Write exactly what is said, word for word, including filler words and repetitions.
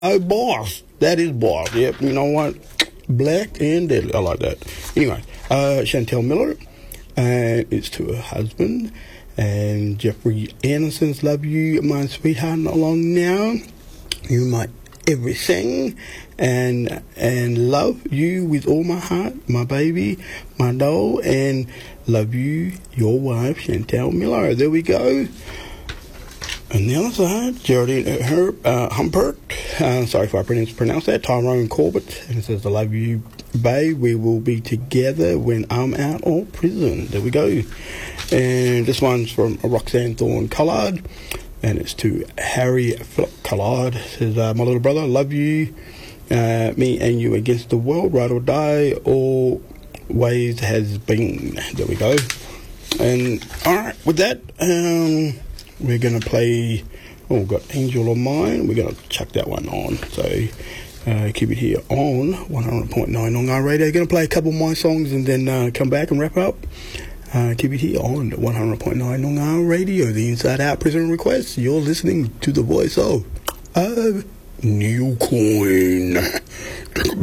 Oh, boss. That is boss. Yep, you know what? Black and deadly. I like that. Anyway, uh, Chantel Miller, and it's to her husband. And Jeffrey Anderson's Love You, My Sweetheart, Not Long Now. You my everything. And and love you with all my heart, my baby, my doll. And love you, your wife, Chantel Miller. There we go. On the other side, Geraldine Herb, uh, Humpert, uh, sorry if I pronounced that, Tyrone Corbett, and it says, I love you, babe, we will be together when I'm out of prison. There we go. And this one's from Roxanne Thorne Collard, and it's to Harry Philip Collard. It says, uh, my little brother, love you, uh, me and you against the world, ride or die, always has been. There we go. And, alright, with that, um... we're going to play, oh, we've got Angel of Mine. We're going to chuck that one on. So, uh, keep it here on one hundred point nine on our radio. Going to play a couple of my songs and then uh, come back and wrap up. Uh, keep it here on one hundred point nine on our radio. The Inside Out Prison Request. You're listening to the voice of, of New Coin.